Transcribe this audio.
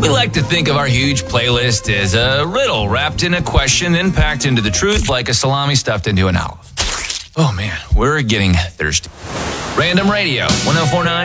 We like to think of our huge playlist as a riddle wrapped in a question, then packed into the truth like a salami stuffed into an olive. Oh man, we're getting thirsty. Random Radio, 1049.